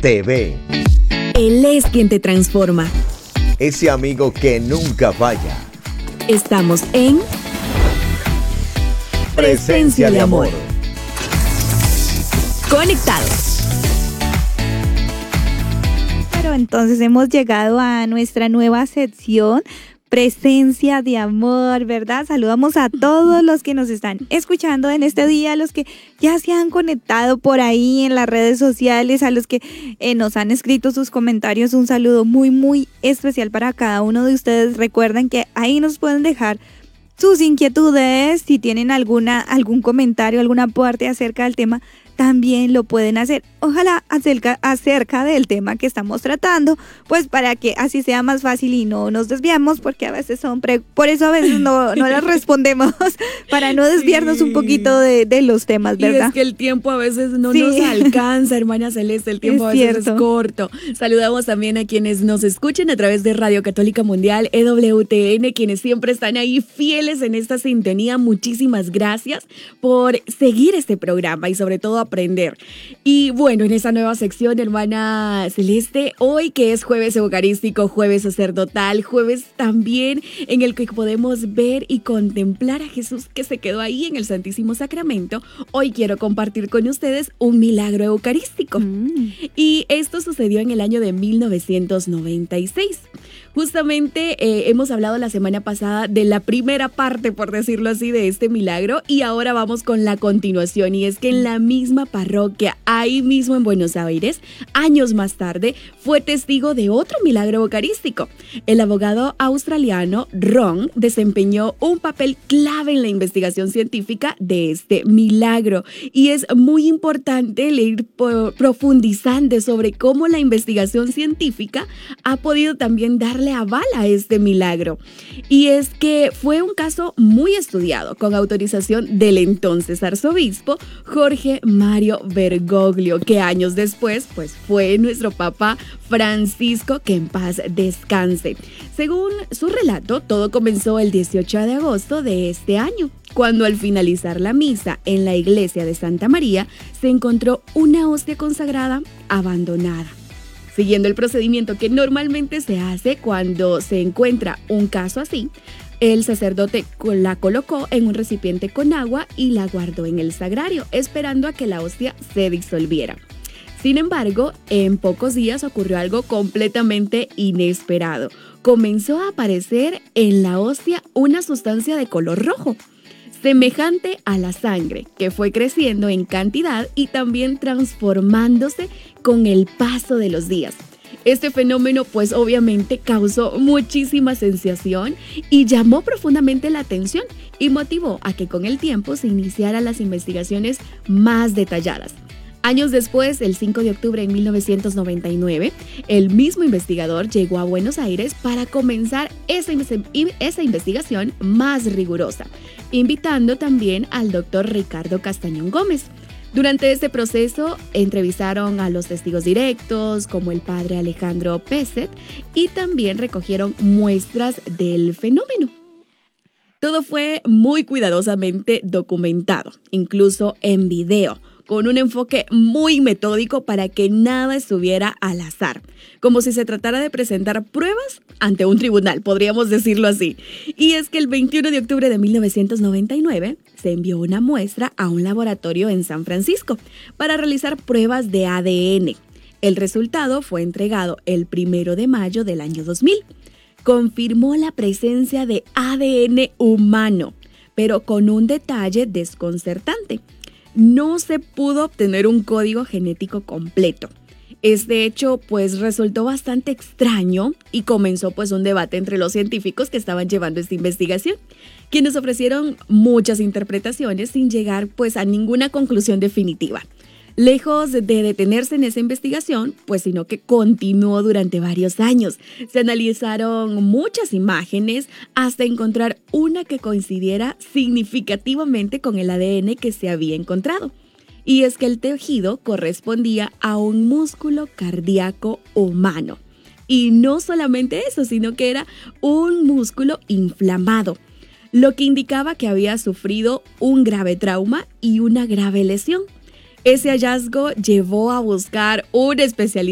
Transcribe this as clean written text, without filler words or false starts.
te ve. Él es quien te transforma. Ese amigo que nunca falla. Estamos en Presencia de Amor. Conectados. Pero entonces hemos llegado a nuestra nueva sección, Presencia de Amor, ¿verdad? Saludamos a todos los que nos están escuchando en este día, a los que ya se han conectado por ahí en las redes sociales, a los que nos han escrito sus comentarios. Un saludo muy, muy especial para cada uno de ustedes. Recuerden que ahí nos pueden dejar sus inquietudes, si tienen algún comentario, algún aporte acerca del tema, también lo pueden hacer. Ojalá acerca del tema que estamos tratando, pues para que así sea más fácil y no nos desviamos, porque a veces por eso a veces no las respondemos, para no desviarnos un poquito de los temas, ¿verdad? Y es que el tiempo a veces no nos alcanza, hermana Celeste, el tiempo a veces es corto. Saludamos también a quienes nos escuchen a través de Radio Católica Mundial, EWTN, quienes siempre están ahí fieles en esta sintonía. Muchísimas gracias por seguir este programa y sobre todo aprender. Y bueno, en esta nueva sección, hermana Celeste, hoy que es jueves eucarístico, jueves sacerdotal, jueves también en el que podemos ver y contemplar a Jesús que se quedó ahí en el Santísimo Sacramento, hoy quiero compartir con ustedes un milagro eucarístico. Y esto sucedió en el año de 1996. Justamente hemos hablado la semana pasada de la primera parte, por decirlo así, de este milagro, y ahora vamos con la continuación, y es que en la misma parroquia, ahí mismo en Buenos Aires, años más tarde, fue testigo de otro milagro eucarístico. El abogado australiano Ron desempeñó un papel clave en la investigación científica de este milagro, y es muy importante ir profundizando sobre cómo la investigación científica ha podido también darle aval a este milagro. Y es que fue un caso muy estudiado, con autorización del entonces arzobispo Jorge Mario Bergoglio, que años después pues fue nuestro Papa Francisco, que en paz descanse. Según su relato, todo comenzó el 18 de agosto de este año, cuando al finalizar la misa en la iglesia de Santa María se encontró una hostia consagrada abandonada. Siguiendo el procedimiento que normalmente se hace cuando se encuentra un caso así, el sacerdote la colocó en un recipiente con agua y la guardó en el sagrario, esperando a que la hostia se disolviera. Sin embargo, en pocos días ocurrió algo completamente inesperado. Comenzó a aparecer en la hostia una sustancia de color rojo, semejante a la sangre, que fue creciendo en cantidad y también transformándose con el paso de los días. Este fenómeno pues obviamente causó muchísima sensación y llamó profundamente la atención y motivó a que con el tiempo se iniciaran las investigaciones más detalladas. Años después, el 5 de octubre de 1999, el mismo investigador llegó a Buenos Aires para comenzar esa investigación más rigurosa, invitando también al doctor Ricardo Castañón Gómez. Durante este proceso, entrevistaron a los testigos directos, como el padre Alejandro Peset, y también recogieron muestras del fenómeno. Todo fue muy cuidadosamente documentado, incluso en video, con un enfoque muy metódico para que nada estuviera al azar, como si se tratara de presentar pruebas ante un tribunal, podríamos decirlo así. Y es que el 21 de octubre de 1999 se envió una muestra a un laboratorio en San Francisco para realizar pruebas de ADN. El resultado fue entregado el 1 de mayo del año 2000. Confirmó la presencia de ADN humano, pero con un detalle desconcertante. No se pudo obtener un código genético completo. Este hecho pues resultó bastante extraño y comenzó pues un debate entre los científicos que estaban llevando esta investigación, quienes ofrecieron muchas interpretaciones sin llegar pues a ninguna conclusión definitiva. Lejos de detenerse en esa investigación, pues sino que continuó durante varios años. Se analizaron muchas imágenes hasta encontrar una que coincidiera significativamente con el ADN que se había encontrado. Y es que el tejido correspondía a un músculo cardíaco humano. Y no solamente eso, sino que era un músculo inflamado, lo que indicaba que había sufrido un grave trauma y una grave lesión. Ese hallazgo llevó a buscar un especialista